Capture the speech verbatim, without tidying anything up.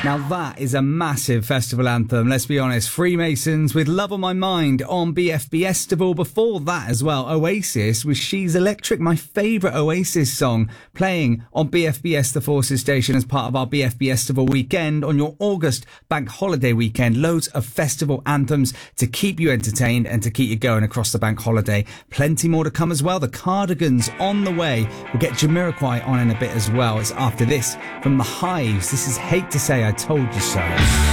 Now that is a massive festival anthem, let's be honest. Freemasons with Love on My Mind on B F B Estival. Before that as well, Oasis with She's Electric, my favourite Oasis song, playing on B F B S The Forces station as part of our B F B Estival weekend on your August bank holiday weekend. Loads of festival anthems to keep you entertained and to keep you going across the bank holiday. Plenty more to come as well. The Cardigans on the way. We'll get Jamiroquai on in a bit as well. It's after this from The Hives. This is Hate to Say I Told You So.